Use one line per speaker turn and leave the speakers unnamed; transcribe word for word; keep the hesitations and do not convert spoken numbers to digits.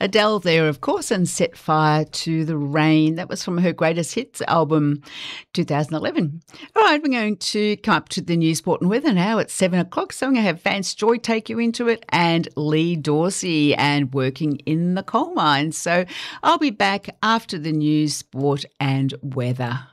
Adele there, of course, and Set Fire to the Rain. That was from her Greatest Hits album, two thousand eleven. All right, we're going to come up to the news, sport and weather now at seven o'clock. So I'm going to have Vance Joy take you into it and Lee Dorsey and Working in the Coal Mines. So I'll be back after the news, sport and weather.